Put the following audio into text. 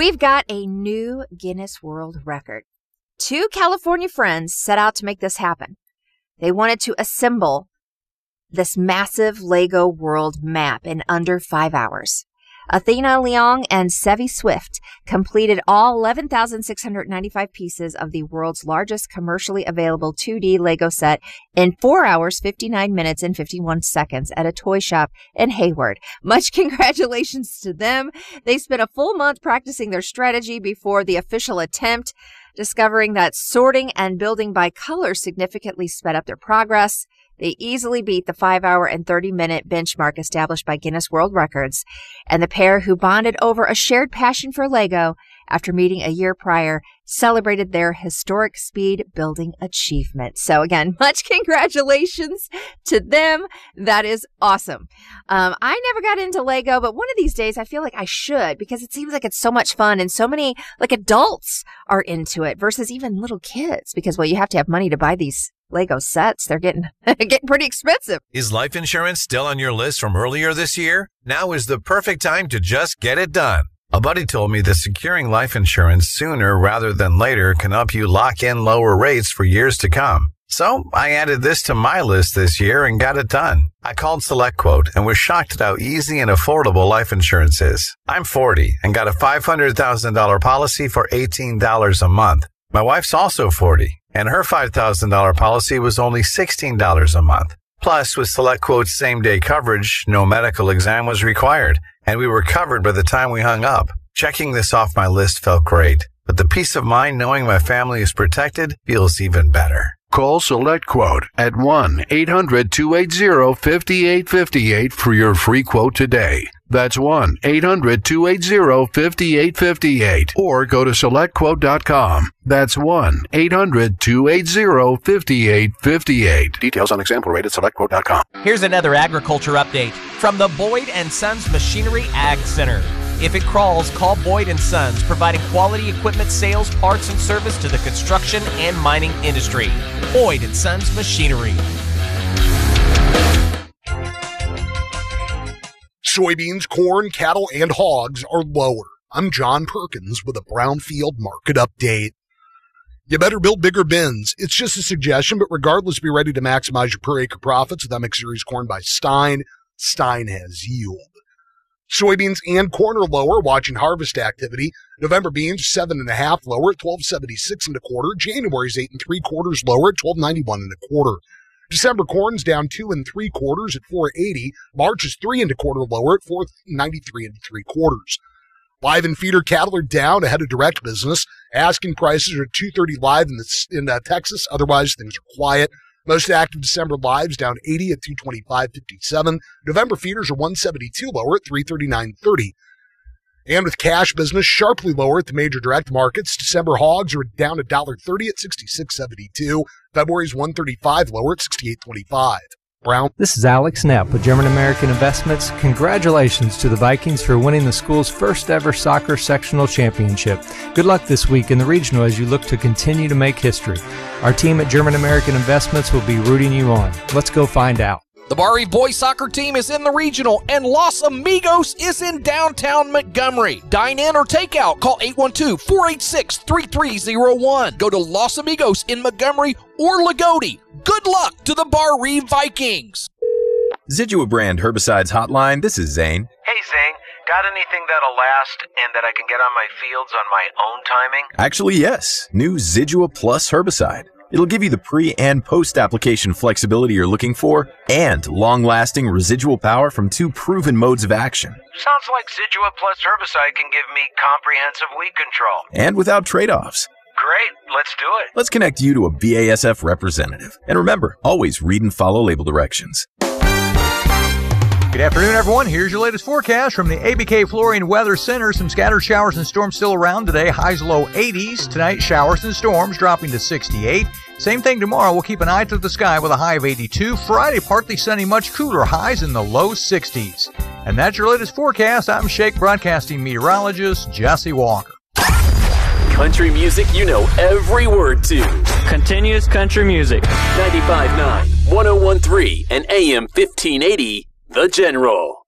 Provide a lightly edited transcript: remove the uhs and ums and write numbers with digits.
We've got a new Guinness World Record. 2 California friends set out to make this happen. They wanted to assemble this massive Lego world map in under 5 hours. Athena Leong and Sevi Swift completed all 11,695 pieces of the world's largest commercially available 2D Lego set in 4 hours, 59 minutes, and 51 seconds at a toy shop in Hayward. Much congratulations to them. They spent a full month practicing their strategy before the official attempt, discovering that sorting and building by color significantly sped up their progress. They easily beat the 5-hour and 30-minute benchmark established by Guinness World Records, and the pair, who bonded over a shared passion for Lego after meeting a year prior, celebrated their historic speed building achievement. So again, much congratulations to them. That is awesome. I never got into Lego, but one of these days I feel like I should, because it seems like it's so much fun and so many adults are into it versus even little kids, because you have to have money to buy these Lego sets. They're getting pretty expensive. Is life insurance still on your list from earlier this year? Now is the perfect time to just get it done. A buddy told me that securing life insurance sooner rather than later can help you lock in lower rates for years to come. So I added this to my list this year and got it done. I called SelectQuote and was shocked at how easy and affordable life insurance is. I'm 40 and got a $500,000 policy for $18 a month. My wife's also 40, and her $5,000 policy was only $16 a month. Plus, with SelectQuote's same-day coverage, no medical exam was required, and we were covered by the time we hung up. Checking this off my list felt great, but the peace of mind knowing my family is protected feels even better. Call SelectQuote at 1-800-280-5858 for your free quote today. That's 1-800-280-5858. Or go to SelectQuote.com. That's 1-800-280-5858. Details on example rate at SelectQuote.com. Here's another agriculture update from the Boyd & Sons Machinery Ag Center. If it crawls, call Boyd & Sons, providing quality equipment sales, parts, and service to the construction and mining industry. Boyd & Sons Machinery. Soybeans, corn, cattle, and hogs are lower. I'm John Perkins with a Brownfield Market Update. You better build bigger bins. It's just a suggestion, but regardless, be ready to maximize your per acre profits with MX Series corn by Stein. Stein has yield. Soybeans and corn are lower, watching harvest activity. November beans 7.5 lower at 12.76 1/4. January's 8 3/4 lower at 12.91 1/4. December corn's down 2 3/4 at 4.80. March is 3 1/4 lower at 4.93 3/4. Live and feeder cattle are down ahead of direct business. Asking prices are at 230 live in Texas. Otherwise, things are quiet. Most active December lives down 80 at 225.57. November feeders are 172 lower at 339.30. And with cash business sharply lower at the major direct markets, December hogs are down $1.30 at 66.72. February's 135 lower at 68.25. Brown. This is Alex Knapp with German American Investments. Congratulations to the Vikings for winning the school's first ever soccer sectional championship. Good luck this week in the regional as you look to continue to make history. Our team at German American Investments will be rooting you on. Let's go find out. The Bar Eve boys soccer team is in the regional, and Los Amigos is in downtown Montgomery. Dine in or take out. Call 812-486-3301. Go to Los Amigos in Montgomery or Lagodi. Good luck to the Bar Eve Vikings. Zidua brand herbicides hotline. This is Zane. Hey, Zane. Got anything that'll last and that I can get on my fields on my own timing? Actually, yes. New Zidua Plus herbicide. It'll give you the pre- and post-application flexibility you're looking for and long-lasting residual power from 2 proven modes of action. Sounds like Zidua Plus herbicide can give me comprehensive weed control. And without trade-offs. Great, let's do it. Let's connect you to a BASF representative. And remember, always read and follow label directions. Good afternoon, everyone. Here's your latest forecast from the ABK Flooring Weather Center. Some scattered showers and storms still around today. Highs low 80s. Tonight, showers and storms dropping to 68. Same thing tomorrow. We'll keep an eye to the sky with a high of 82. Friday, partly sunny, much cooler. Highs in the low 60s. And that's your latest forecast. I'm Shake Broadcasting meteorologist Jesse Walker. Country music you know every word to. Continuous country music. 95.9, 101.3, and AM 1580. The General.